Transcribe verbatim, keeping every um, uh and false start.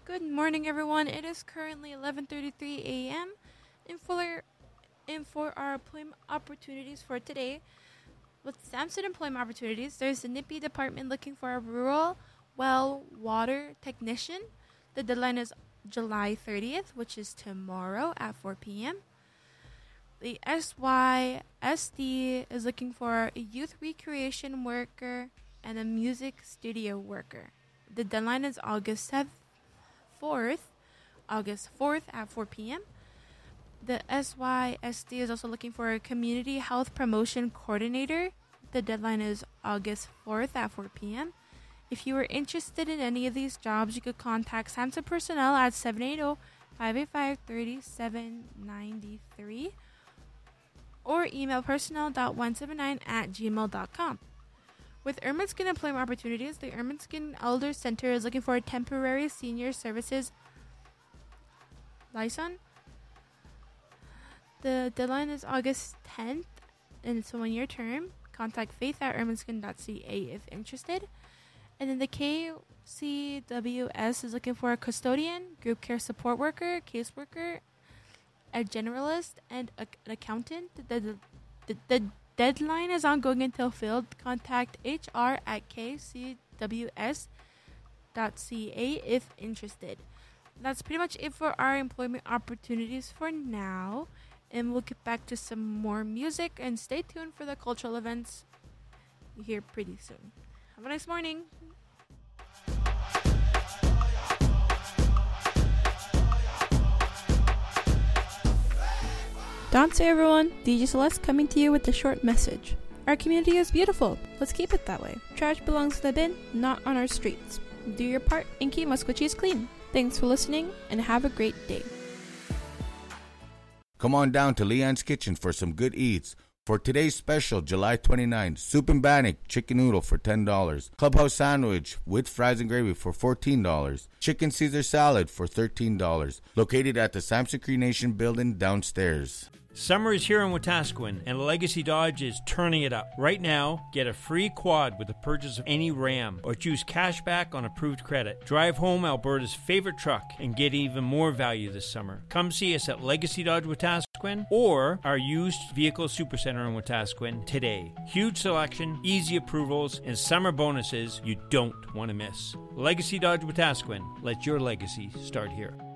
Good morning, everyone. It is currently eleven thirty-three a.m. And for, and for our employment opportunities for today, with Samson Employment Opportunities, there's the N I P I department looking for a rural well water technician. The deadline is July thirtieth, which is tomorrow at four p.m. The S Y S D is looking for a youth recreation worker and a music studio worker. The deadline is August fourth, August fourth at four p.m. The S Y S D is also looking for a community health promotion coordinator. The deadline is August fourth at four p.m. If you are interested in any of these jobs, you could contact Samson Personnel at seven eight zero, five eight five, three seven nine three or email personnel dot one seven nine at gmail dot com. With Ermineskin Employment Opportunities, the Ermineskin Elder Center is looking for a temporary senior services liaison. The deadline is August tenth, and it's a one-year term. Contact faith at ermineskin dot c a if interested. And then the K C W S is looking for a custodian, group care support worker, caseworker, a generalist, and a, an accountant. The, the, the, the deadline is ongoing until filled. Contact H R at k c w s dot c a if interested. That's pretty much it for our employment opportunities for now. And we'll get back to some more music. And stay tuned for the cultural events here pretty soon. Have a nice morning. Don't say everyone, D J Celeste coming to you with a short message. Our community is beautiful. Let's keep it that way. Trash belongs to the bin, not on our streets. Do your part and keep Musquechies clean. Thanks for listening and have a great day. Come on down to Leon's Kitchen for some good eats. For today's special, July twenty-ninth, soup and bannock chicken noodle for ten dollars. Clubhouse sandwich with fries and gravy for fourteen dollars. Chicken Caesar salad for thirteen dollars. Located at the Samson Cree Nation building downstairs. Summer is here in Wetaskiwin, and Legacy Dodge is turning it up. Right now, get a free quad with the purchase of any Ram, or choose cash back on approved credit. Drive home Alberta's favorite truck and get even more value this summer. Come see us at Legacy Dodge Wetaskiwin or our used vehicle supercenter in Wetaskiwin today. Huge selection, easy approvals, and summer bonuses you don't want to miss. Legacy Dodge Wetaskiwin. Let your legacy start here.